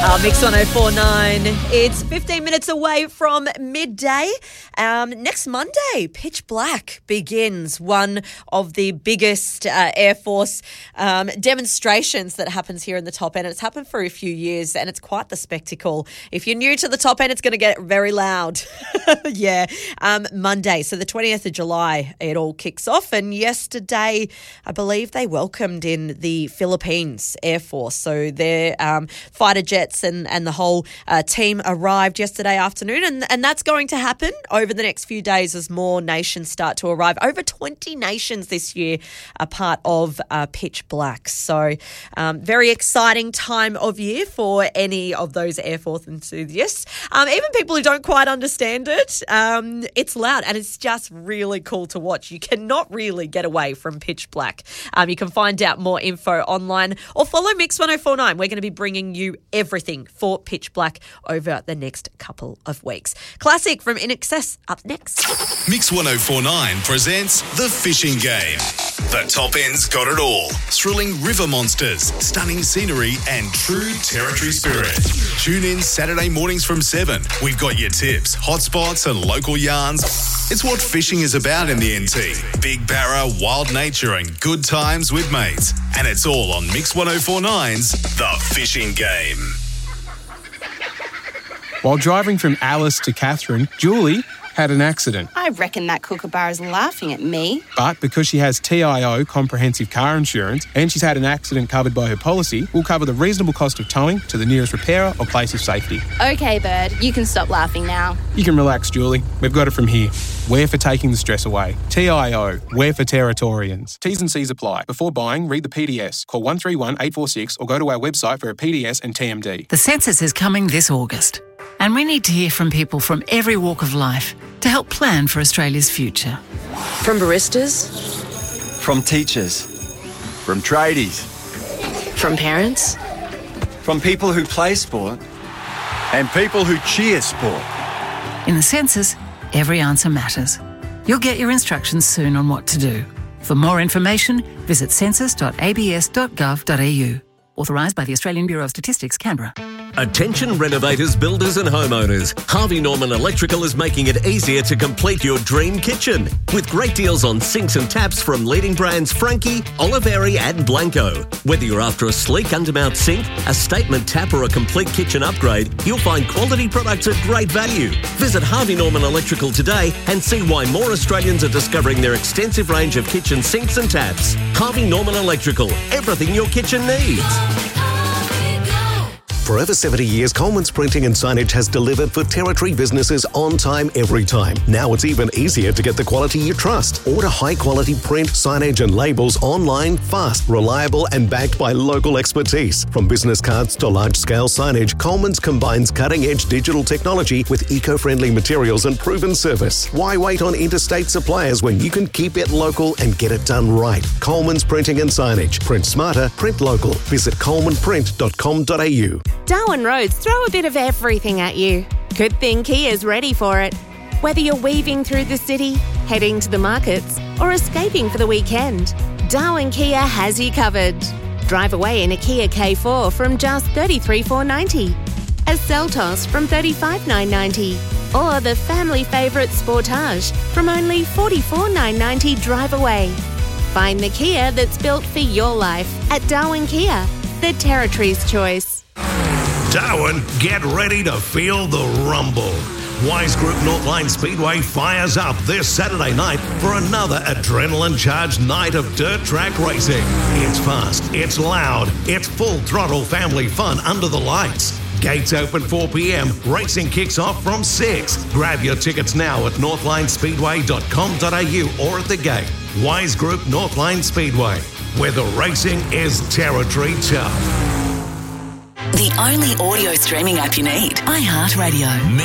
Mix 104.9. It's 15 minutes away from midday. Next Monday, Pitch Black begins, one of the biggest Air Force demonstrations that happens here in the top end. It's happened for a few years and it's quite the spectacle. If you're new to the top end, it's going to get very loud. Yeah. Monday, so the 20th of July, it all kicks off. And yesterday, I believe they welcomed in the Philippines Air Force. So their fighter jets and the whole team arrived yesterday afternoon, and that's going to happen over the next few days as more nations start to arrive. Over 20 nations this year are part of Pitch Black. So very exciting time of year for any of those Air Force enthusiasts. Even people who don't quite understand it, it's loud and it's just really cool to watch. You cannot really get away from Pitch Black. You can find out more info online or follow Mix 104.9. We're going to be bringing you everything for Pitch Black over the next couple of weeks. Classic from INXS up next. Mix 104.9 presents The Fishing Game. The top end's got it all. Thrilling river monsters, stunning scenery and true territory spirit. Tune in Saturday mornings from 7. We've got your tips, hotspots and local yarns. It's what fishing is about in the NT. Big barra, wild nature and good times with mates. And it's all on Mix 104.9's The Fishing Game. While driving from Alice to Catherine, Julie had an accident. I reckon that kookaburra's laughing at me. But because she has TIO, comprehensive car insurance, and she's had an accident covered by her policy, we'll cover the reasonable cost of towing to the nearest repairer or place of safety. Okay, Bird, you can stop laughing now. You can relax, Julie. We've got it from here. We're for taking the stress away. TIO, we're for Territorians. T's and C's apply. Before buying, read the PDS. Call 131 846 or go to our website for a PDS and TMD. The census is coming this August, and we need to hear from people from every walk of life to help plan for Australia's future. From baristas, from teachers, from tradies, from parents, from people who play sport and people who cheer sport. In the census, every answer matters. You'll get your instructions soon on what to do. For more information, visit census.abs.gov.au. Authorised by the Australian Bureau of Statistics, Canberra. Attention renovators, builders and homeowners. Harvey Norman Electrical is making it easier to complete your dream kitchen. With great deals on sinks and taps from leading brands Frankie, Oliveri and Blanco. Whether you're after a sleek undermount sink, a statement tap or a complete kitchen upgrade, you'll find quality products at great value. Visit Harvey Norman Electrical today and see why more Australians are discovering their extensive range of kitchen sinks and taps. Harvey Norman Electrical, everything your kitchen needs. For over 70 years, Coleman's Printing and Signage has delivered for Territory businesses on time, every time. Now it's even easier to get the quality you trust. Order high-quality print, signage and labels online, fast, reliable and backed by local expertise. From business cards to large-scale signage, Coleman's combines cutting-edge digital technology with eco-friendly materials and proven service. Why wait on interstate suppliers when you can keep it local and get it done right? Coleman's Printing and Signage. Print smarter, print local. Visit colemanprint.com.au. Darwin Roads throw a bit of everything at you. Good thing Kia's ready for it. Whether you're weaving through the city, heading to the markets, or escaping for the weekend, Darwin Kia has you covered. Drive away in a Kia K4 from just $33,490, a Seltos from $35,990, or the family favourite Sportage from only $44,990 drive away. Find the Kia that's built for your life at Darwin Kia, the Territory's choice. Darwin, get ready to feel the rumble. Wise Group Northline Speedway fires up this Saturday night for another adrenaline-charged night of dirt track racing. It's fast, it's loud, it's full throttle family fun under the lights. Gates open 4 p.m. Racing kicks off from 6. Grab your tickets now at northlinespeedway.com.au or at the gate. Wise Group Northline Speedway, where the racing is territory tough. The only audio streaming app you need. iHeartRadio.